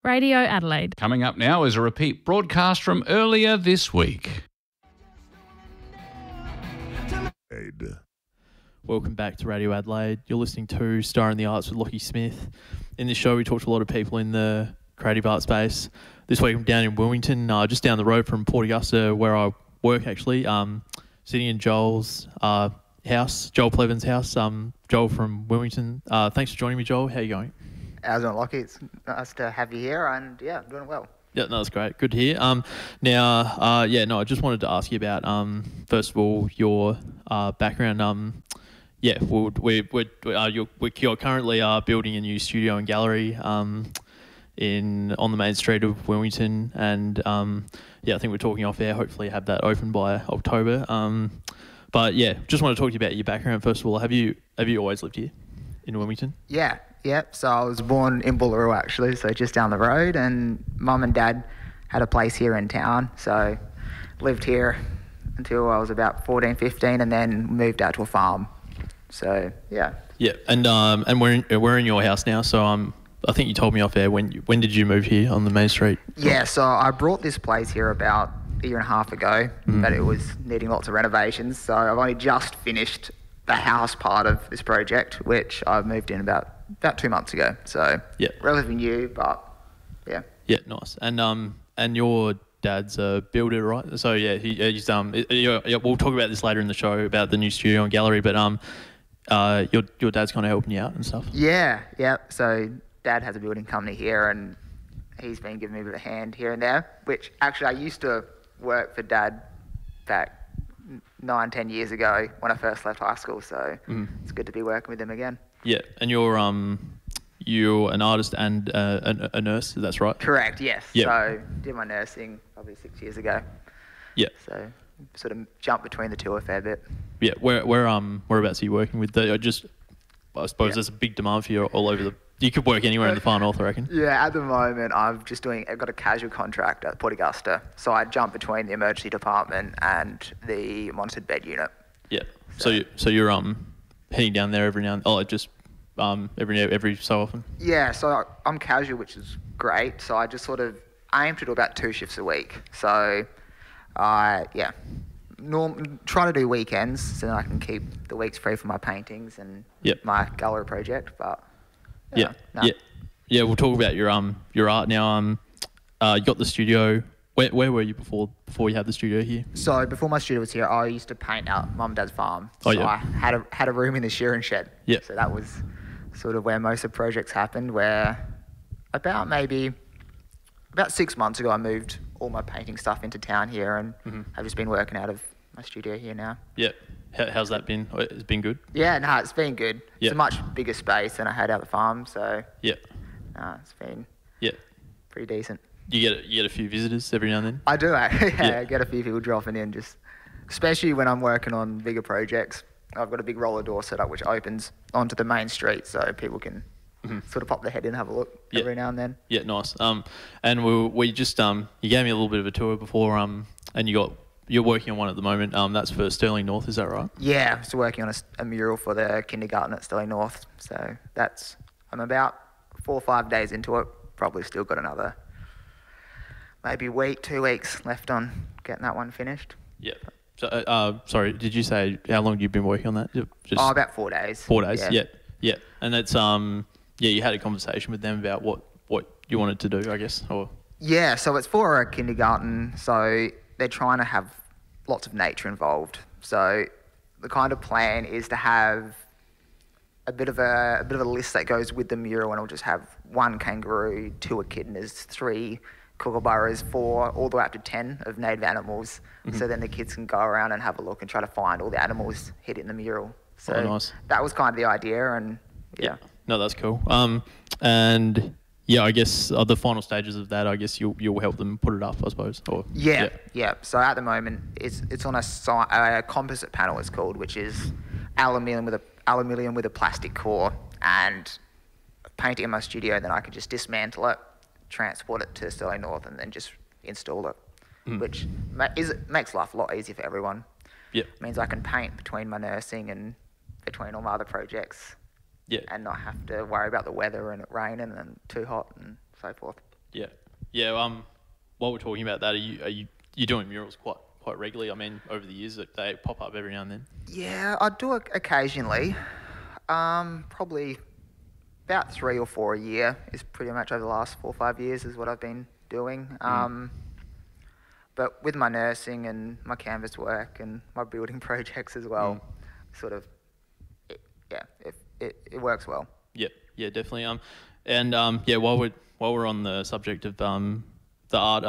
Radio Adelaide. Coming up now is a repeat broadcast from earlier this week. Welcome back to Radio Adelaide. You're listening to Star in the Arts with Lockie Smith. In this show, we talked to a lot of people in the creative art space. This week, I'm down in Wilmington, just down the road from Port Augusta, where I work, actually. Sitting in Joel's house, Joel Plevin's house. Joel from Wilmington. Thanks for joining me, Joel. How are you going? How's it going, Lockie? It's nice to have you here, and yeah, I'm doing well. Yeah, no, that's great. Good to hear. I just wanted to ask you about, first of all, your background. You're currently building a new studio and gallery on the main street of Wilmington, and I think we're talking off air. Hopefully, have that open by October. Just want to talk to you about your background first of all. Have you always lived here in Wilmington? Yeah. So I was born in Bullaroo, actually, so just down the road, and Mum and Dad had a place here in town, so lived here until I was about 14, 15, and then moved out to a farm. So yeah. Yeah, and we're in your house now. So I think you told me off air when did you move here on the main street? Yeah, so I brought this place here about a year and a half ago, but it was needing lots of renovations. So I've only just finished the house part of this project, which I moved in about 2 months ago. So yeah, relatively new, but yeah. Yeah, nice. And your dad's a builder, right? So yeah, he's we'll talk about this later in the show about the new studio and gallery, but your dad's kind of helping you out and stuff. Yeah. So Dad has a building company here, and he's been giving me a bit of a hand here and there, which actually I used to work for Dad back 9-10 years ago when I first left high school, so it's good to be working with him again. Yeah, and you're an artist and a nurse, that's right? Correct, yes. Yep. So did my nursing probably 6 years ago. Yeah. So sort of jumped between the two a fair bit. Yeah, whereabouts are you working with? I suppose there's a big demand for you all over you could work anywhere in the far north, I reckon. Yeah, at the moment I've got a casual contract at Port Augusta, so I jump between the emergency department and the monitored bed unit. Yeah. So you're heading down there every now and every so often? Yeah, so I'm casual, which is great. So I just sort of aim to do about 2 shifts a week. So try to do weekends so that I can keep the weeks free for my paintings and my gallery project. But we'll talk about your art now. You got the studio. Where were you before you had the studio here? So before my studio was here, I used to paint out Mum and Dad's farm. So I had a room in the shearing shed. Yeah. So that was sort of where most of the projects happened, where about 6 months ago I moved all my painting stuff into town here, and I've just been working out of my studio here now. Yeah. How's that been? It's been good? Yeah, no, it's been good. It's a much bigger space than I had out the farm, so it's been pretty decent. You get a few visitors every now and then? I do, I get a few people dropping in, just especially when I'm working on bigger projects. I've got a big roller door set up which opens onto the main street, so people can sort of pop their head in and have a look every now and then. Yeah, nice. And we just you gave me a little bit of a tour before, and you're working on one at the moment. That's for Stirling North, is that right? Yeah, I'm still working on a mural for the kindergarten at Stirling North. So I'm about 4 or 5 days into it. Probably still got another maybe 2 weeks left on getting that one finished. Yeah. So, sorry, did you say how long you've been working on that? About 4 days. 4 days. Yeah. And that's you had a conversation with them about what you wanted to do, I guess, or. Yeah. So it's for a kindergarten. So they're trying to have lots of nature involved. So the kind of plan is to have a bit of a list that goes with the mural, and it'll just have 1 kangaroo, 2 echidnas, 3 kookaburras, 4, all the way up to 10 of native animals. So then the kids can go around and have a look and try to find all the animals hidden in the mural. So nice. That was kind of the idea, and yeah. No, that's cool. And yeah, I guess the final stages of that, I guess you'll help them put it up, I suppose. Or yeah. So at the moment, it's on a composite panel, it's called, which is aluminium with a plastic core, and painting in my studio. Then I can just dismantle it, transport it to Stirling North, and then just install it, which makes life a lot easier for everyone. Yeah, it means I can paint between my nursing and between all my other projects. Yeah, and not have to worry about the weather and it raining and too hot and so forth. Yeah. While we're talking about that, are you doing murals quite regularly? I mean, over the years, that they pop up every now and then. Yeah, I do it occasionally. Probably about 3 or 4 a year is pretty much over the last 4 or 5 years is what I've been doing. But with my nursing and my canvas work and my building projects as well, sort of, it works well. Yeah, definitely. While we're on the subject of the art,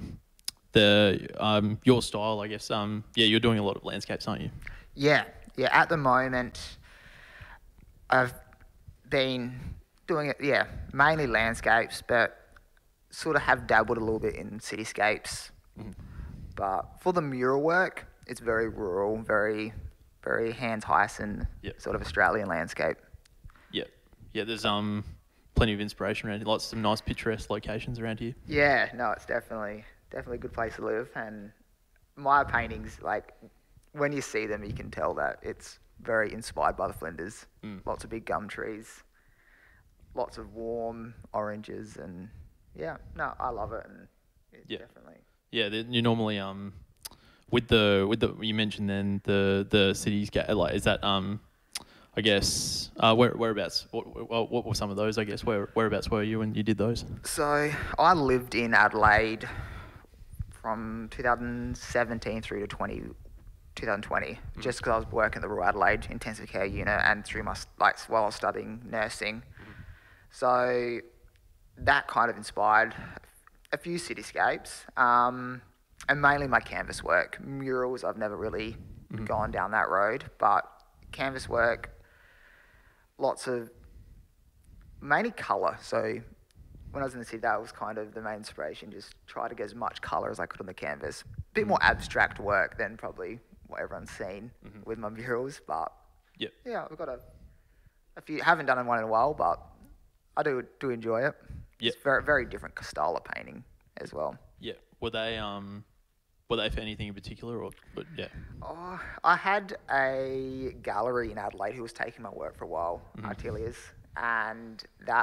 your style, I guess. You're doing a lot of landscapes, aren't you? Yeah. At the moment, I've been doing it. Yeah, mainly landscapes, but sort of have dabbled a little bit in cityscapes. But for the mural work, it's very rural, very, very Hans Hyson sort of Australian landscape. Yeah. There's plenty of inspiration around here. Lots of nice picturesque locations around here. Yeah, no, it's definitely a good place to live. And my paintings, like when you see them, you can tell that it's very inspired by the Flinders. Lots of big gum trees, lots of warm oranges, and I love it. And definitely. Yeah, you normally with the you mentioned then the cities like is that I guess whereabouts what were some of those, I guess, whereabouts were you when you did those? So I lived in Adelaide from 2017 through to 2020 just because I was working at the Royal Adelaide Intensive Care Unit and through my while I was studying nursing. So that kind of inspired a few cityscapes, and mainly my canvas work. Murals, I've never really gone down that road, but canvas work, lots of, mainly colour. So when I was in the city, that was kind of the main inspiration, just try to get as much colour as I could on the canvas. A bit more abstract work than probably what everyone's seen with my murals, but I've got a few, haven't done one in a while, but I do enjoy it. It's very, very different style of painting as well. Yeah. Were they for anything in particular, or? But yeah. Oh, I had a gallery in Adelaide who was taking my work for a while, Arteliers, and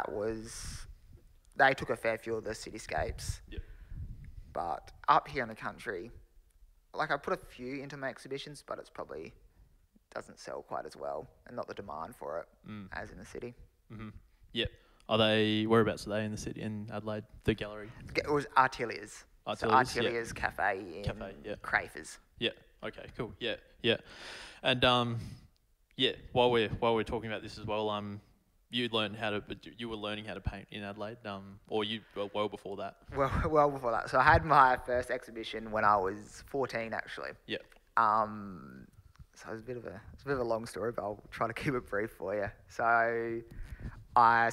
they took a fair few of the cityscapes. Yeah. But up here in the country, like I put a few into my exhibitions, but it's probably doesn't sell quite as well, and not the demand for it as in the city. Yeah. Whereabouts are they in the city, in Adelaide, the gallery? It was Arteliers. Arteliers Cafe in Crafers. Yeah. Okay. Cool. Yeah. And while we're talking about this as well, you were learning how to paint in Adelaide, or well before that. Well before that. So I had my first exhibition when I was 14, actually. Yeah. So it's a bit of a long story, but I'll try to keep it brief for you. So I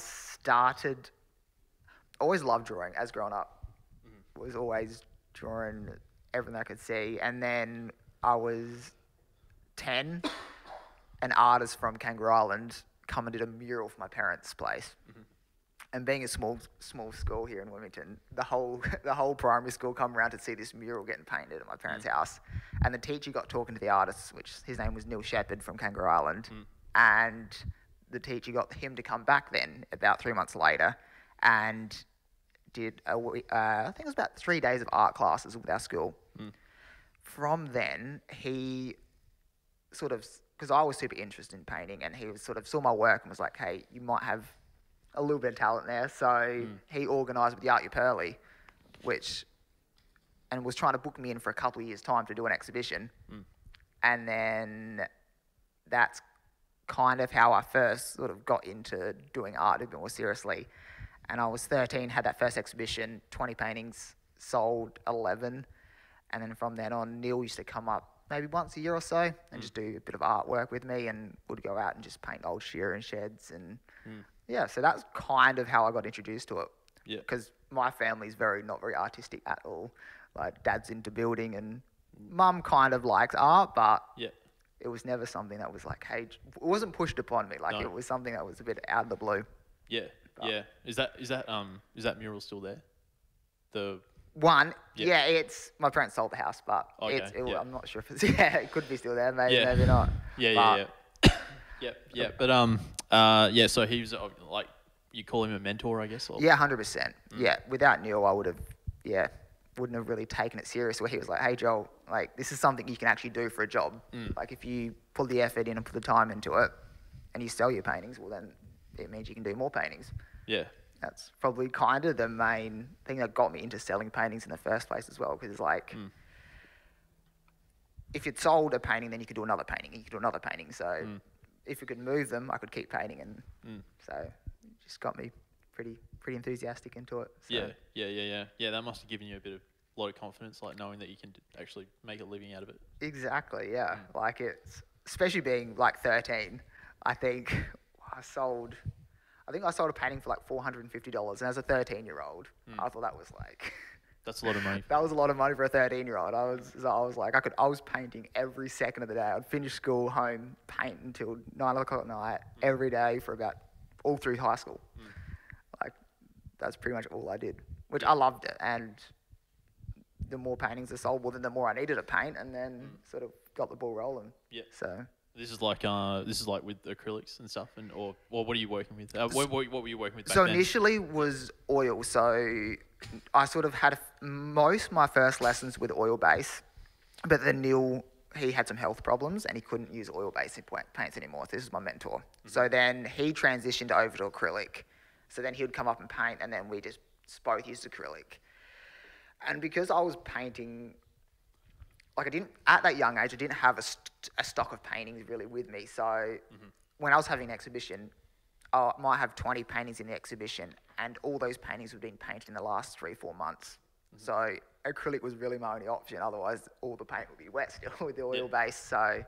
always loved drawing as growing up. Was always drawing everything I could see. And then I was 10, an artist from Kangaroo Island come and did a mural for my parents' place. And being a small school here in Wilmington, the whole primary school come around to see this mural getting painted at my parents' house. And the teacher got talking to the artist, which his name was Neil Shepherd from Kangaroo Island. And the teacher got him to come back then, about 3 months later, and did I think it was about 3 days of art classes with our school. From then, he sort of, because I was super interested in painting, and he was sort of saw my work and was like, hey, you might have a little bit of talent there. So he organised with the Art Upurley, and was trying to book me in for a couple of years' time to do an exhibition. And then that's kind of how I first sort of got into doing art a bit more seriously. And I was 13, had that first exhibition, 20 paintings, sold 11. And then from then on, Neil used to come up maybe once a year or so and just do a bit of artwork with me, and would go out and just paint old shearing sheds. And so that's kind of how I got introduced to it. Yeah. Because my family's not very artistic at all. Like, dad's into building and mum kind of likes art, but it was never something that was like, hey, it wasn't pushed upon me. Like, it was something that was a bit out of the blue. Yeah. Yeah. Is that mural still there? The one, it's my parents sold the house, but I'm not sure if it's it could be still there, maybe not. Yeah. But so he was like you call him a mentor, I guess? Or? Yeah, 100%. Yeah, without Neil, I wouldn't have really taken it serious. Where he was like, "Hey, Joel, like this is something you can actually do for a job. Like if you put the effort in and put the time into it, and you sell your paintings, well then it means you can do more paintings." Yeah. That's probably kind of the main thing that got me into selling paintings in the first place as well. Because like, if you'd sold a painting, then you could do another painting, and you could do another painting. So if you could move them, I could keep painting, and so it just got me pretty enthusiastic into it. So. Yeah. That must have given you a lot of confidence, like knowing that you can actually make a living out of it. Exactly. Yeah. Like it's especially being like 13. I think I sold a painting for like $450, and as a 13-year-old, I thought that was like. That's a lot of money. That was a lot of money for a 13-year-old. I was like, I was painting every second of the day. I'd finish school, home, paint until 9 o'clock at night, every day for about all through high school. Like, that's pretty much all I did, which I loved it. And the more paintings I sold, well, then the more I needed to paint, and then sort of got the ball rolling. Yeah. So. This is like with acrylics and stuff, or what are you working with? What were you working with back then? Initially was oil. So I sort of had most of my first lessons with oil base, but then Neil, he had some health problems and he couldn't use oil based paints anymore. So this is my mentor. So then he transitioned over to acrylic. So then he would come up and paint, and then we just both used acrylic. And because I was painting. Like at that young age, I didn't have a stock of paintings really with me. So when I was having an exhibition, I might have 20 paintings in the exhibition, and all those paintings would have been painted in the last 3-4 months. So acrylic was really my only option. Otherwise, all the paint would be wet still with the oil base. So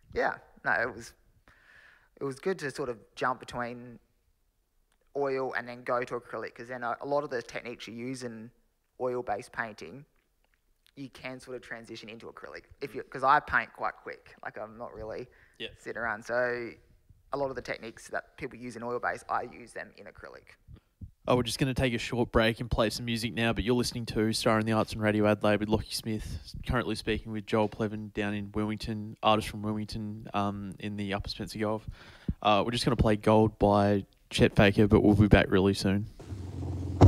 it was good to sort of jump between oil and then go to acrylic, because then a lot of the techniques you use in oil-based painting, you can sort of transition into acrylic because I paint quite quick. Like I'm not really sitting around. So a lot of the techniques that people use in oil base, I use them in acrylic. Oh, we're just going to take a short break and play some music now, but you're listening to Star in the Arts and Radio Adelaide with Lockie Smith, currently speaking with Joel Pleven down in Wilmington, artist from Wilmington in the Upper Spencer Gulf. We're just going to play Gold by Chet Faker, but we'll be back really soon.